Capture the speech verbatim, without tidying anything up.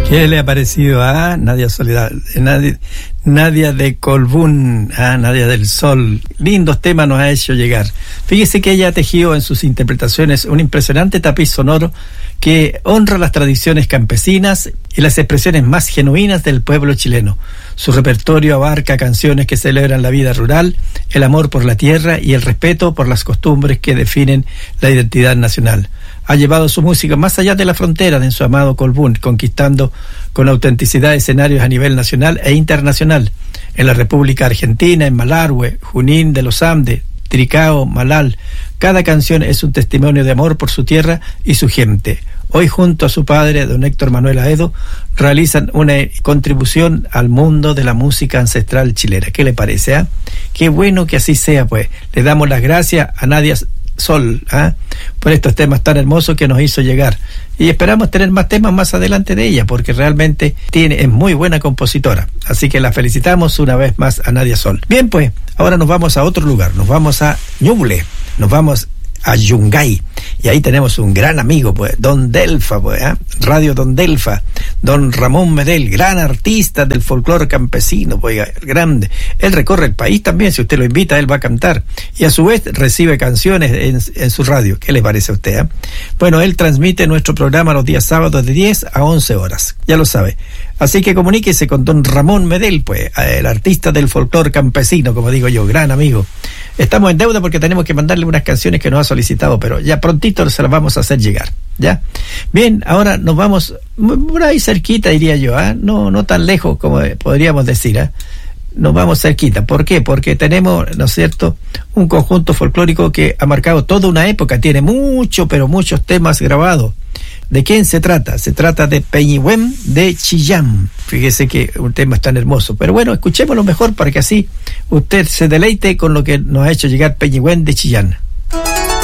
¿Qué le ha parecido a Nadia Soledad? Nadia, Nadia de Colbún, a Nadia del Sol. Lindos temas nos ha hecho llegar. Fíjese que ella ha tejido en sus interpretaciones un impresionante tapiz sonoro que honra las tradiciones campesinas y las expresiones más genuinas del pueblo chileno. Su repertorio abarca canciones que celebran la vida rural, el amor por la tierra y el respeto por las costumbres que definen la identidad nacional. Ha llevado su música más allá de la frontera de su amado Colbún, conquistando con autenticidad escenarios a nivel nacional e internacional. En la República Argentina, en Malargüe, Junín de los Andes, Tricao, Malal. Cada canción es un testimonio de amor por su tierra y su gente. Hoy, junto a su padre, don Héctor Manuel Aedo, realizan una contribución al mundo de la música ancestral chilena. ¿Qué le parece? Eh? Qué bueno que así sea, pues. Le damos las gracias a Nadia Sol, ¿eh? por estos temas tan hermosos que nos hizo llegar, y esperamos tener más temas más adelante de ella, porque realmente tiene, es muy buena compositora, así que la felicitamos una vez más a Nadia Sol. Bien, pues ahora nos vamos a otro lugar, nos vamos a Ñuble, nos vamos a Yungay, y ahí tenemos un gran amigo, pues, Don Delfa, pues, ¿eh? Radio Don Delfa, Don Ramón Medel, gran artista del folclore campesino, pues, grande. Él recorre el país también, si usted lo invita, él va a cantar, y a su vez recibe canciones en, en su radio. ¿Qué le parece a usted? Eh? Bueno, él transmite nuestro programa los días sábados de diez a once horas, ya lo sabe. Así que comuníquese con Don Ramón Medel, pues, el artista del folclore campesino, como digo yo, gran amigo. Estamos en deuda porque tenemos que mandarle unas canciones que nos ha solicitado, pero ya prontito se las vamos a hacer llegar, ¿ya? Bien, ahora nos vamos por ahí cerquita, diría yo, ¿eh? No, no tan lejos como podríamos decir, ¿eh? Nos vamos cerquita. ¿Por qué? Porque tenemos, ¿no es cierto?, un conjunto folclórico que ha marcado toda una época, tiene mucho, pero muchos temas grabados. ¿De quién se trata? Se trata de Peñigüén de Chillán. Fíjese que un tema es tan hermoso. Pero bueno, escuchémoslo mejor para que así usted se deleite con lo que nos ha hecho llegar Peñigüén de Chillán.